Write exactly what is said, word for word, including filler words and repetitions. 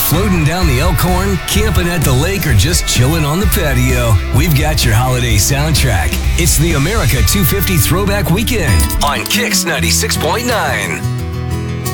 floating down the Elkhorn, camping at the lake, or just chilling on the patio, we've got your holiday soundtrack. It's the America two fifty Throwback Weekend on Kix ninety-six point nine.